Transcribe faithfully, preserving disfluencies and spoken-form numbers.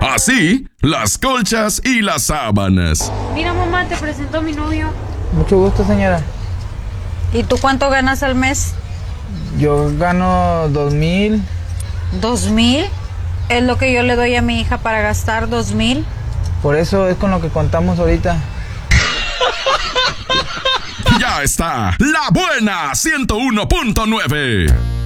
Así, las colchas y las sábanas. Mira, mamá, te presento a mi novio. Mucho gusto, señora. ¿Y tú cuánto ganas al mes? Yo gano dos mil. ¿Dos mil? Es lo que yo le doy a mi hija para gastar, dos mil. Por eso es con lo que contamos ahorita. Ya está, La Buena ciento uno punto nueve.